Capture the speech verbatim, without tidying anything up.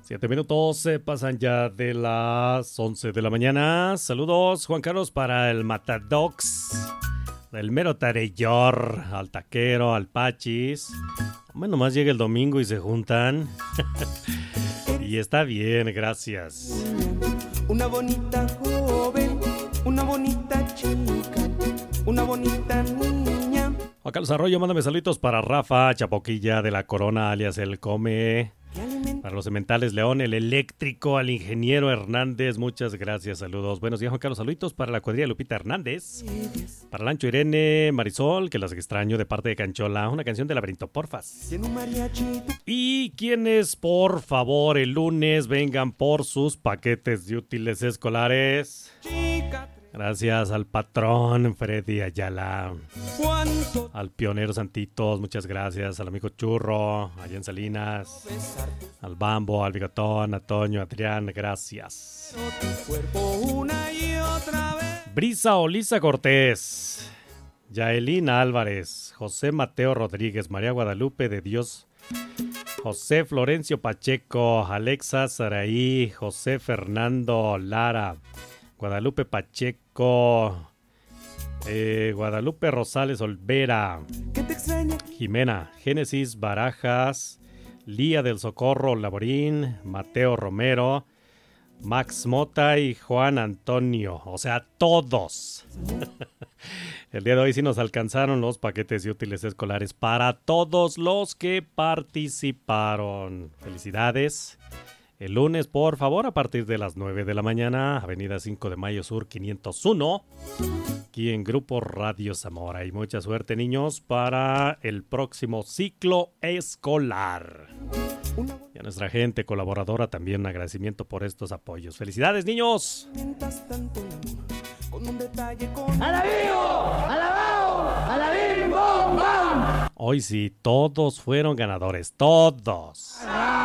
Siete minutos se pasan ya de las once de la mañana. Saludos, Juan Carlos, para el Matadox, del mero Tareyor, al taquero, al Pachis. Hombre, nomás llega el domingo y se juntan. Y está bien, gracias. Una bonita joven, una bonita chica, una bonita niña. Juan Carlos Arroyo, mándame saluditos para Rafa Chapoquilla de la Corona, alias El Come. Para los cementales León, el eléctrico, al ingeniero Hernández, muchas gracias, saludos. Buenos días, Juan Carlos, saluditos para la cuadrilla Lupita Hernández. Para Lancho Irene Marisol, que las extraño de parte de Canchola, una canción de Laberinto, porfas. Y quienes, por favor, el lunes vengan por sus paquetes de útiles escolares. Gracias al patrón Freddy Ayala, al pionero Santitos, muchas gracias, al amigo Churro, allá en Salinas, al Bambo, al Bigotón, a Toño, a Adrián, gracias. Brisa Olisa Cortés, Yaelina Álvarez, José Mateo Rodríguez, María Guadalupe de Dios, José Florencio Pacheco, Alexa Saraí, José Fernando Lara, Guadalupe Pacheco, eh, Guadalupe Rosales Olvera, Jimena, Génesis Barajas, Lía del Socorro Laborín, Mateo Romero, Max Mota y Juan Antonio, o sea, todos. El día de hoy sí nos alcanzaron los paquetes de útiles escolares para todos los que participaron. Felicidades. El lunes, por favor, a partir de las nueve de la mañana, Avenida cinco de Mayo Sur quinientos uno, aquí en Grupo Radio Zamora. Y mucha suerte, niños, para el próximo ciclo escolar. Y a nuestra gente colaboradora también un agradecimiento por estos apoyos. ¡Felicidades, niños! ¡Alabío! ¡Alabao! ¡Alabim! ¡Bom! ¡Bom! Hoy sí, todos fueron ganadores, todos.